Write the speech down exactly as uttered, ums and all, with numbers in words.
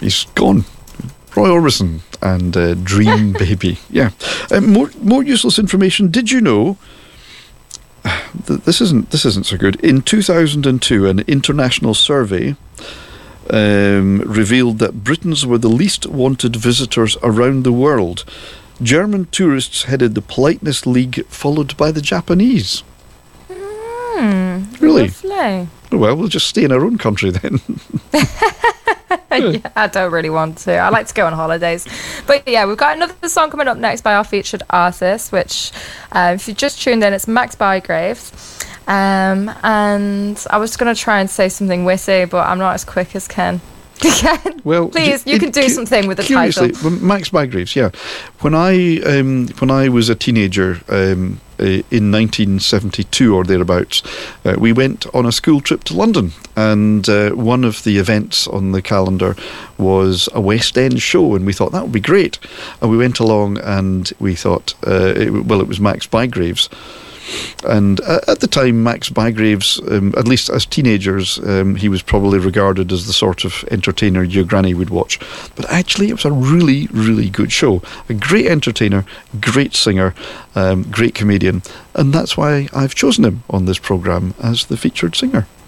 he's gone. Roy Orbison and uh, Dream Baby. Yeah. Um, more more useless information. Did you know? Th- this isn't this isn't so good. In two thousand two, an international survey um, revealed that Britons were the least wanted visitors around the world. German tourists headed the politeness league, followed by the Japanese. Mm, really? Lovely. Well, we'll just stay in our own country then. Yeah, I don't really want to. I like to go on holidays. But yeah, we've got another song coming up next by our featured artist, which, uh, if you just tuned in, it's Max Bygraves. Um, and I was going to try and say something witty, but I'm not as quick as Ken. Ken, well, please, you it, can do cu- something with the curiously, title. Max Bygraves, yeah. When I um, when I was a teenager um, uh, in nineteen seventy-two or thereabouts, uh, we went on a school trip to London, and uh, one of the events on the calendar was a West End show, and we thought that would be great. And we went along, and we thought, uh, it, well, it was Max Bygraves. And uh, at the time, Max Bygraves, um, at least as teenagers, um, he was probably regarded as the sort of entertainer your granny would watch. But actually, it was a really, really good show. A great entertainer, great singer, um, great comedian. And that's why I've chosen him on this programme as the featured singer.